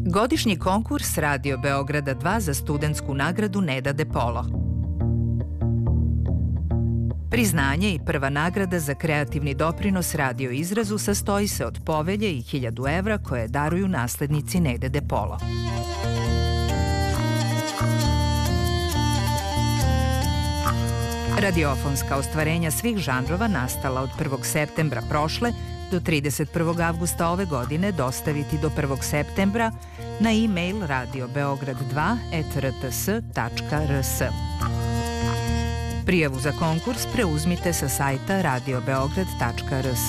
Godišnji konkurs Radio Beograda 2 za studentsku nagradu Neda De Polo. Priznanje i prva nagrada za kreativni doprinos radio izrazu sastoji se od povelje i 1000 evra koje daruju naslednici Nede De Polo. Radiofonska ostvarenja svih žanrova nastala od 1. septembra prošle do 31. avgusta ove godine dostaviti do 1. septembra na e-mail radiobeograd2@rts.rs. Prijavu za konkurs preuzmite sa sajta radiobeograd.rs.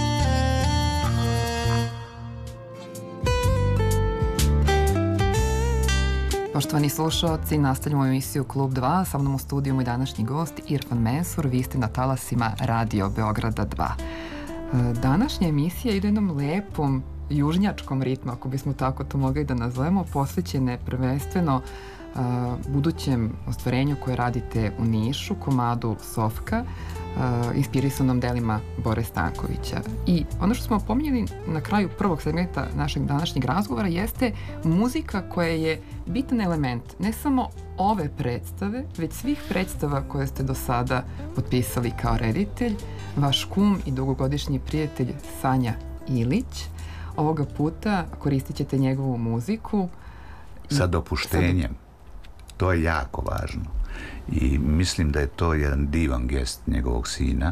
Poštovani slušalci, nastavljamo emisiju Klub 2. Sa mnom u studiju moj današnji gost Irfan Mensur, vi ste na talasima Radio Beograda 2. Današnja emisija ide jednom lepom južnjačkom ritmu, ako bismo tako to mogli da nazovemo, posvećene prvenstveno budućem ostvarenju koje radite u Nišu, komadu Sofka, inspirisanom delima Bore Stankovića. I ono što smo pominjali na kraju prvog segmenta našeg današnjeg razgovora jeste muzika koja je bitan element ne samo ove predstave, već svih predstava koje ste do sada potpisali kao reditelj. Vaš kum i dugogodišnji prijatelj Sanja Ilić. Ovoga puta koristit ćete njegovu muziku. Sa dopuštenjem. To je jako važno. I mislim da je to jedan divan gest njegovog sina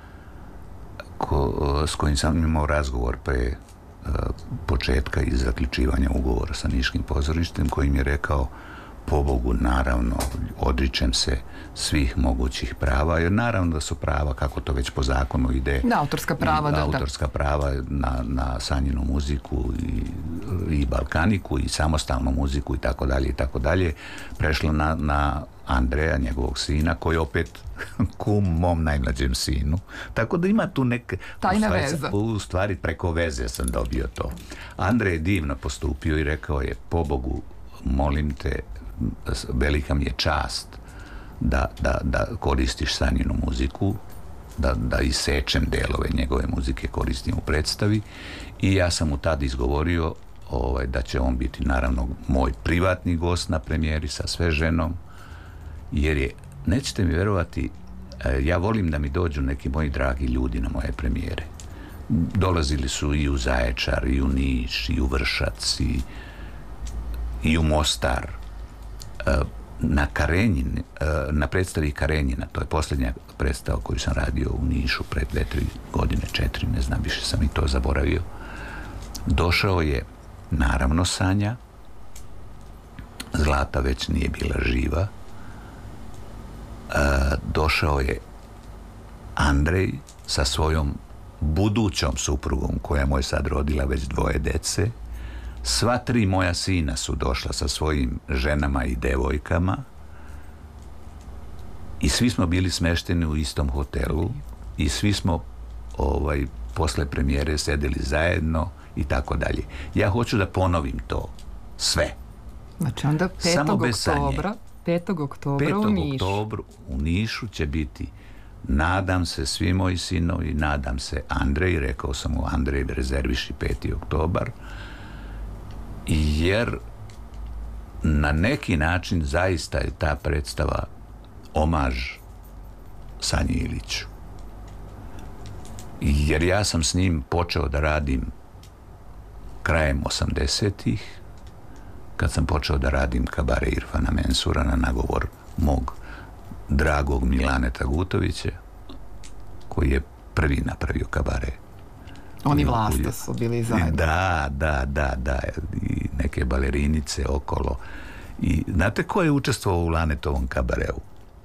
s kojim sam imao razgovor pre početka i zaključivanja ugovora sa Niškim pozorištem, kojim je rekao: pobogu, naravno, odričem se svih mogućih prava, jer naravno da su prava, kako to već po zakonu ide, da, autorska prava, autorska prava na Sanjinu muziku i Balkaniku i samostalnu muziku i tako dalje, prešlo na Andreja, njegovog sina, koji opet kum mom najmlađem sinu. Tako da ima tu neke... Tajna veza. U stvari preko veze sam dobio to. Andrej je divno postupio i rekao je: pobogu, molim te, velika mi je čast da koristiš Sanjinu muziku, da isečem delove njegove muzike, koristim u predstavi. I ja sam mu tad izgovorio da će on biti naravno moj privatni gost na premijeri sa sve ženom, jer je, nećete mi verovati, ja volim da mi dođu neki moji dragi ljudi na moje premijere. Dolazili su i u Zaječar, i u Niš, i u Vršac, i u Mostar, na Karenjin, na predstavi Karenjina, to je posljednja predstava koju sam radio u Nišu pred 2-3 godine, 4, ne znam, više sam i to zaboravio. Došao je naravno Sanja, Zlata već nije bila živa, došao je Andrej sa svojom budućom suprugom, koja mu je sad rodila već 2 dece. Sva 3 moja sina su došla sa svojim ženama i devojkama i svi smo bili smešteni u istom hotelu i svi smo posle premijere sedeli zajedno i tako dalje. Ja hoću da ponovim to sve. Znači onda 5. oktobra u Nišu. 5. oktobra u Nišu će biti, nadam se, svi moji sinovi, nadam se Andrej, rekao sam mu: Andrej, rezerviši 5. oktobar, jer na neki način zaista je ta predstava omaž Sanji Iliću. Jer ja sam s njim počeo da radim krajem 80-ih, kad sam počeo da radim kabare Irfana Mensura na nagovor mog dragog Milaneta Gutovića, koji je prvi napravio kabare. Oni Vlasta su bili zajedno. Da, i neke balerinice okolo. I znate ko je učestvovao u Lanetovom kabareu?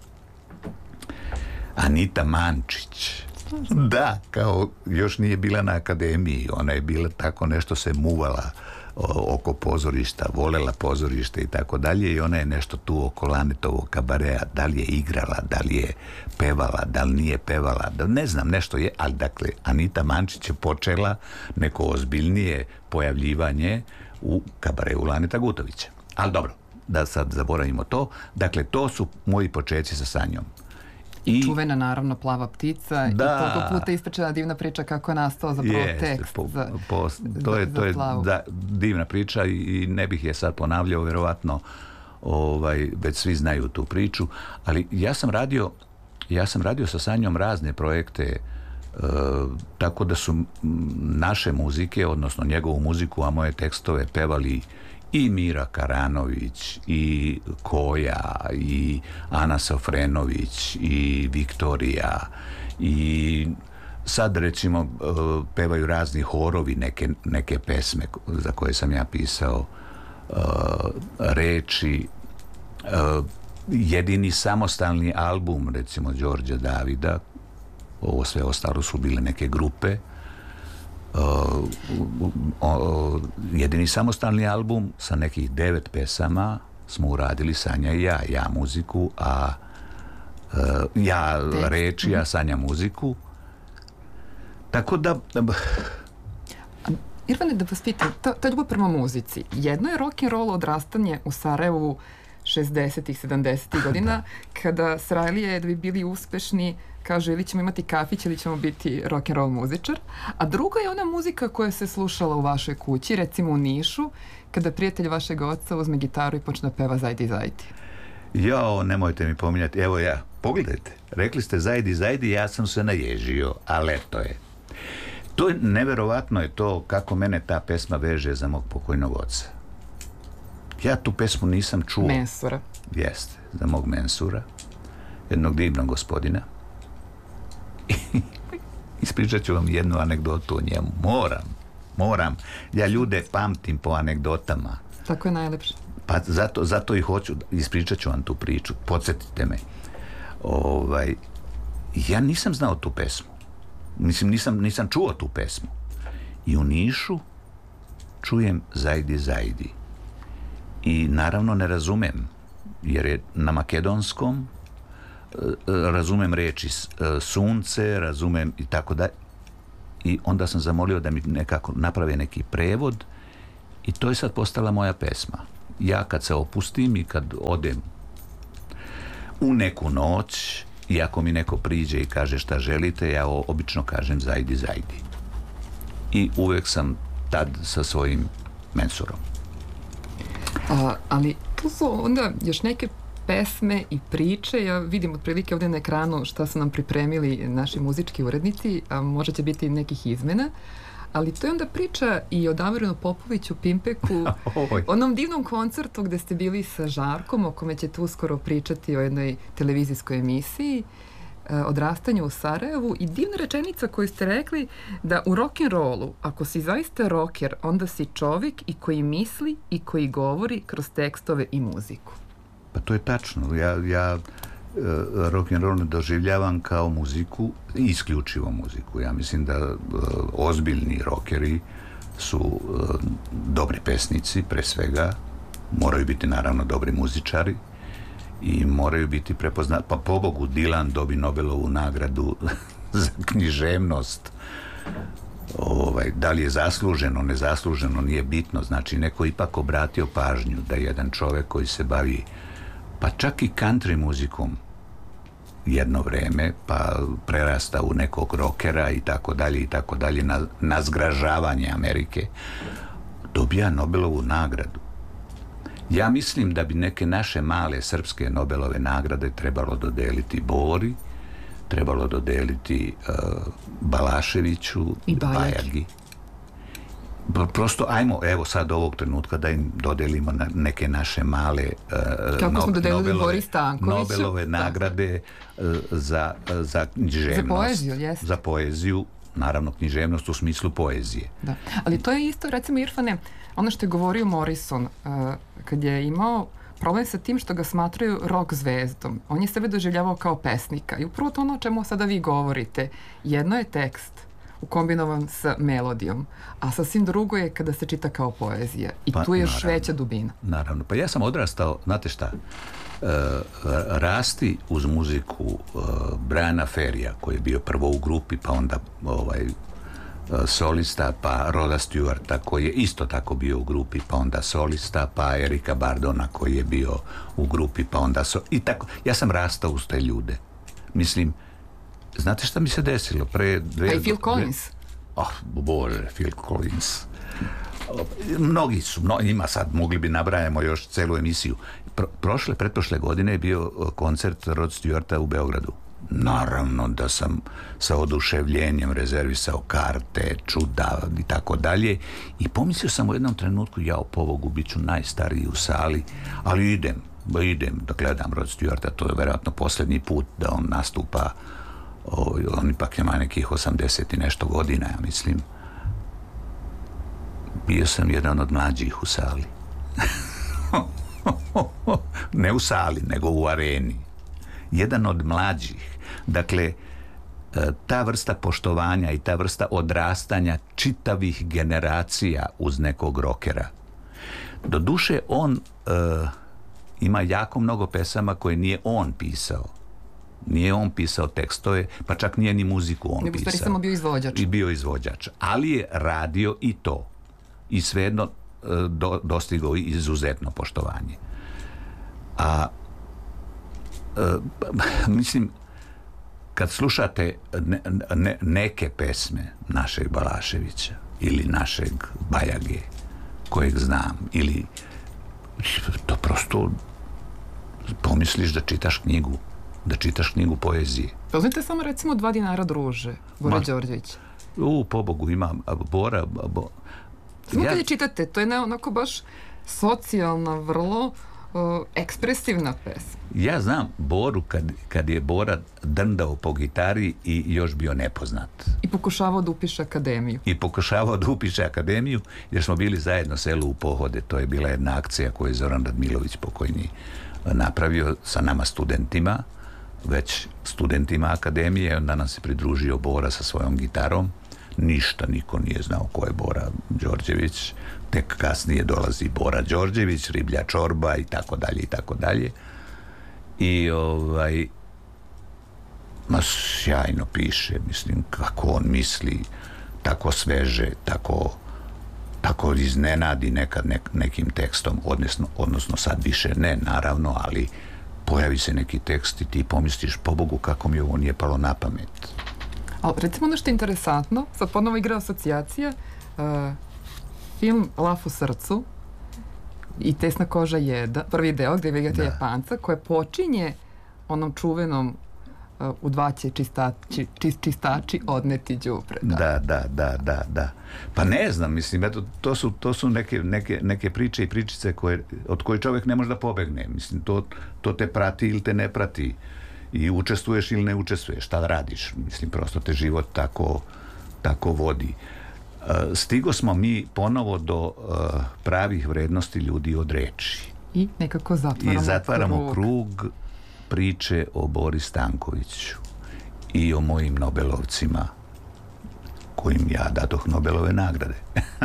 Anita Mančić. Da, kao još nije bila na akademiji, ona je bila tako nešto, se muvala oko pozorišta, volela pozorište i tako dalje, i ona je nešto tu oko Lanetovog kabarea, da li je igrala, da li je pevala, da li nije pevala, ne znam, nešto je, ali dakle Anita Mančić je počela neko ozbiljnije pojavljivanje u kabareu Laneta Gutovića. Ali dobro, da sad zaboravimo to. Dakle, to su moji počeci sa Sanjom. I čuvena naravno Plava ptica, i toliko puta ispričana divna priča kako je nastao zapravo tekst za Plavu. divna priča i ne bih je sad ponavljao, verovatno već svi znaju tu priču, ali ja sam radio sa Sanjom razne projekte, tako da su naše muzike, odnosno njegovu muziku, a moje tekstove pevali i Mira Karanović, i Koja, i Ana Sofrenović, i Viktorija, i sad recimo pevaju razni horovi neke pesme za koje sam ja pisao reči. Jedini samostalni album recimo Đorđa Davida, ovo sve ostalo su bile neke grupe, jedini samostalni album sa nekih 9 pesama smo uradili Sanja i ja muziku, a ja reči, a Sanja muziku. Tako da... Irvane, da vas pitam, ta ljubav prema muzici, jedno je rock'n'roll odrastanje u Sarajevu 60-ih, 70-ih godina, kada Srajlije, da bi bili uspešni, kaže ili ćemo imati kafić ili ćemo biti rock'n'roll muzičar, a druga je ona muzika koja se slušala u vašoj kući, recimo u Nišu, kada prijatelj vašeg oca uzme gitaru i počne da peva Zajdi, Zajdi. Jao, nemojte mi pominjati, evo ja, pogledajte, rekli ste Zajdi, Zajdi, ja sam se naježio, a leto je. To je neverovatno je to kako mene ta pesma veže za mog pokojnog oca. Ja tu pesmu nisam čuo. Mensura. Jeste, za mog Mensura, jednog divnog gospodina. Ispričat ću vam jednu anegdotu o njemu. Moram. Ja ljude pamtim po anegdotama. Tako je najlepše. Pa zato i hoću, ispričat ću vam tu priču. Podsjetite me. Ja nisam znao tu pesmu. Mislim, nisam čuo tu pesmu. I u Nišu čujem Zajdi, Zajdi. I naravno ne razumem, jer je na makedonskom, razumem reči sunce, razumem i tako da. I onda sam zamolio da mi nekako naprave neki prevod i to je sad postala moja pesma. Ja kad se opustim i kad odem u neku noć i ako mi neko priđe i kaže šta želite, ja obično kažem Zajdi, Zajdi. I uvek sam tad sa svojim Mensurom. Ali tu su onda još neke pesme i priče. Ja vidim otprilike ovdje na ekranu šta su nam pripremili naši muzički urednici, a možda će biti nekih izmena. Ali to je onda priča i o Damirinu Popoviću, Pimpeku, onom divnom koncertu gde ste bili sa Žarkom, o kome ćete uskoro pričati o jednoj televizijskoj emisiji, odrastanju u Sarajevu, i divna rečenica koju ste rekli da u rock'n'rollu, ako si zaista rocker, onda si čovjek i koji misli i koji govori kroz tekstove i muziku. Pa to je tačno. Ja rock'n'roll ne doživljavam kao muziku, isključivo muziku. Ja mislim da ozbiljni rockeri su dobri pesnici, pre svega. Moraju biti naravno dobri muzičari i moraju biti prepoznati. Pa pobogu, Dylan dobi Nobelovu nagradu za književnost. Da li je zasluženo, nezasluženo, nije bitno. Znači, neko ipak obratio pažnju da jedan čovek koji se bavi pa čak i country muzikom jedno vreme, pa prerasta u nekog rockera i tako dalje, na zgražavanje Amerike, dobija Nobelovu nagradu. Ja mislim da bi neke naše male srpske Nobelove nagrade trebalo dodeliti Bori, trebalo dodeliti Balaševiću i Bajagi. Prosto, ajmo, evo sad ovog trenutka da im dodelimo neke naše male Nobelove nagrade za književnost. Za poeziju, jeste. Za poeziju, naravno književnost u smislu poezije. Da. Ali to je isto, recimo, Irfane, ono što je govorio Morrison, kad je imao problem sa tim što ga smatraju rock zvezdom. On je sebe doživljavao kao pesnika. I upravo to ono o čemu sada vi govorite. Jedno je tekst ukombinovan sa melodijom, a sasvim drugo je kada se čita kao poezija. I tu je još veća dubina. Naravno. Pa ja sam odrastao, znate šta, rasti uz muziku Briana Ferrya, koji je bio prvo u grupi, pa onda solista, pa Roda Stewarta, koji je isto tako bio u grupi, pa onda solista, pa Erika Bardona, koji je bio u grupi, pa onda i tako. Ja sam rastao uz te ljude. Mislim, znate šta mi se desilo? Pa i Phil Collins. Bože, Phil Collins. Mnogi su, ima sad, mogli bi nabrajamo još celu emisiju. Pretprošle godine je bio koncert Rod Stewarta u Beogradu. Naravno da sam sa oduševljenjem rezervisao karte, čuda i tako dalje. I pomislio sam u jednom trenutku, pobogu, bit ću najstariji u sali, ali idem da gledam Rod Stewarta, to je verovatno posljednji put da on nastupa. On ipak ima nekih 80 i nešto godina, ja mislim. Bio sam jedan od mlađih u sali. Ne u sali, nego u areni. Jedan od mlađih. Dakle, ta vrsta poštovanja i ta vrsta odrastanja čitavih generacija uz nekog rokera. Doduše, on ima jako mnogo pesama koje nije on pisao. Nije on pisao tekstove, pa čak nije ni muziku on pisao. Nego stvari samo bio izvođač. I bio izvođač. Ali je radio i to. I svejedno dostigao izuzetno poštovanje. Mislim, kad slušate neke pesme našeg Balaševića ili našeg Bajage, kojeg znam, ili to prosto pomisliš da čitaš knjigu poezije. Poznajte samo recimo 2 dinara druže, Bora Đorđević. Pobogu, ima Bora... Samo kad je čitate, to je onako baš socijalna, vrlo ekspresivna pesma. Ja znam Boru kad je Bora drndao po gitari i još bio nepoznat. I pokušavao da upiše akademiju. Jer smo bili zajedno selu u pohode. To je bila jedna akcija koju je Zoran Radmilović pokojni napravio sa nama studentima, već studentima akademije. Onda nam se pridružio Bora sa svojom gitarom. Ništa, niko nije znao ko je Bora Đorđević. Tek kasnije dolazi Bora Đorđević, Riblja čorba i tako dalje i tako dalje. I sjajno piše, mislim, kako on misli, tako sveže, tako iznenadi nekad nekim tekstom, odnosno sad više ne, naravno, ali pojavi se neki tekst i ti pomisliš, pobogu, kako mi ovo nije palo na pamet. Ali recimo nešto interesantno, sad ponovo igra asocijacija, film Laf u srcu i Tesna koža 1, prvi deo gdje vidite Japanca, koje počinje onom čuvenom u 2 će čistači odneti đubre. Da. Pa ne znam, mislim, eto, to su neke priče i pričice od koje čovjek ne može da pobegne. Mislim, to te prati ili te ne prati. I učestvuješ ili ne učestvuješ, šta da radiš? Mislim, prosto te život tako vodi. Stigo smo mi ponovo do pravih vrednosti ljudi od reči. I nekako zatvaramo krug priče o Bori Stankoviću i o mojim Nobelovcima, kojim ja dadoh Nobelove nagrade.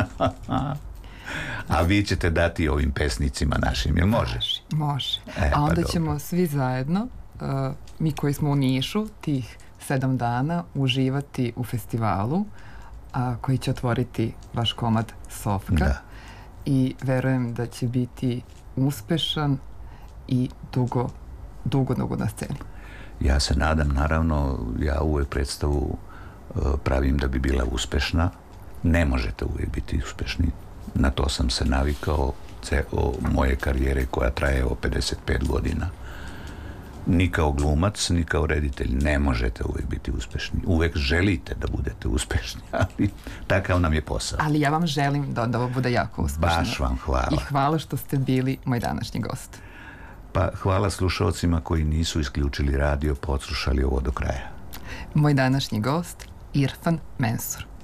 A vi ćete dati ovim pesnicima našim, jel može? Može. A onda ćemo svi zajedno, mi koji smo u Nišu, tih 7 dana uživati u festivalu koji će otvoriti vaš komad Sofka. I verujem da će biti uspešan i dugo na sceni. Ja se nadam, naravno, ja uvek predstavu pravim da bi bila uspešna. Ne možete uvek biti uspešni. Na to sam se navikao moje karijere koja traje 55 godina. Ni kao glumac, ni kao reditelj ne možete uvek biti uspešni. Uvek želite da budete uspešni, ali takav nam je posao. Ali ja vam želim da ovo bude jako uspešno. Baš vam hvala. I hvala što ste bili moj današnji gost. Pa hvala slušalcima koji nisu isključili radio, podslušali ovo do kraja. Moj današnji gost, Irfan Mensur.